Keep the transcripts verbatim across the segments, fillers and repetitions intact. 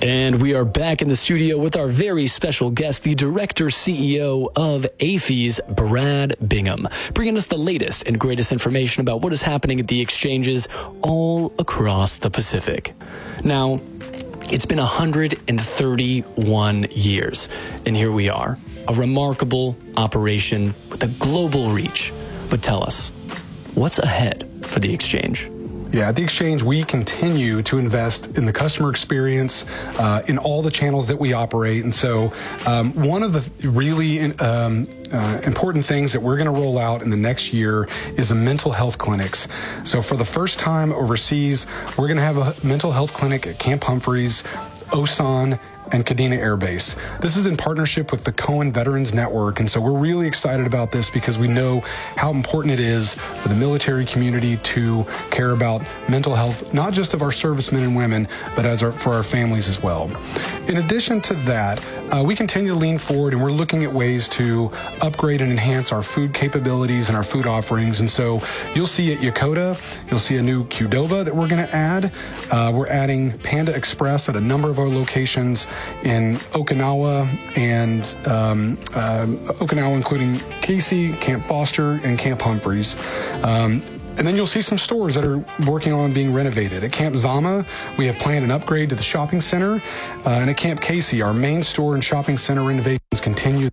And we are back in the studio with our very special guest, the Director C E O of A F E S, Brad Bingham, bringing us the latest and greatest information about what is happening at the exchanges all across the Pacific. Now, it's been one hundred thirty-one years, and here we are, a remarkable operation with a global reach. But tell us, what's ahead for the exchange? Yeah, at the exchange, we continue to invest in the customer experience uh, in all the channels that we operate. And so um, one of the really um, uh, important things that we're going to roll out in the next year is a mental health clinics. So for the first time overseas, we're going to have a mental health clinic at Camp Humphreys, Osan, and Kadena Air Base. This is in partnership with the Cohen Veterans Network, and so we're really excited about this because we know how important it is for the military community to care about mental health, not just of our servicemen and women, but as our, for our families as well. In addition to that, uh, we continue to lean forward, and we're looking at ways to upgrade and enhance our food capabilities and our food offerings. And so you'll see at Yokota, you'll see a new Qdoba that we're going to add. Uh, we're adding Panda Express at a number of our locations in Okinawa and um, uh, Okinawa, including Casey, Camp Foster, and Camp Humphreys. Um, and then you'll see some stores that are working on being renovated. At Camp Zama, we have planned an upgrade to the shopping center. Uh, and at Camp Casey, our main store and shopping center renovations continue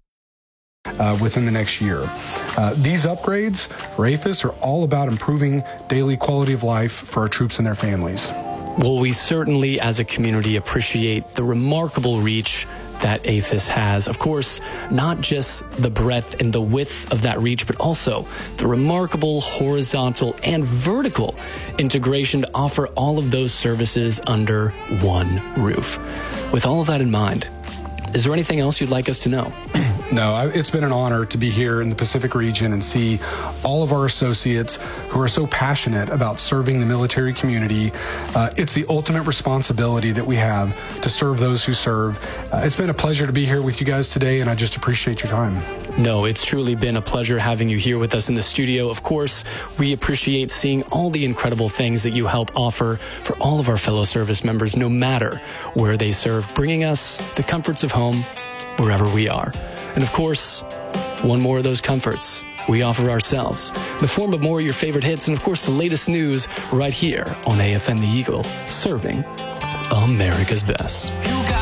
uh, within the next year. Uh, these upgrades for A F E S are all about improving daily quality of life for our troops and their families. Well, we certainly, as a community, appreciate the remarkable reach that A F E S has. Of course, not just the breadth and the width of that reach, but also the remarkable horizontal and vertical integration to offer all of those services under one roof. With all of that in mind, is there anything else you'd like us to know? No, it's been an honor to be here in the Pacific region and see all of our associates who are so passionate about serving the military community. Uh, it's the ultimate responsibility that we have to serve those who serve. Uh, it's been a pleasure to be here with you guys today, and I just appreciate your time. No, it's truly been a pleasure having you here with us in the studio. Of course, we appreciate seeing all the incredible things that you help offer for all of our fellow service members, no matter where they serve, bringing us the comforts of home wherever we are. And of course, one more of those comforts we offer ourselves in the form of more of your favorite hits and, of course, the latest news right here on A F M The Eagle, serving America's best.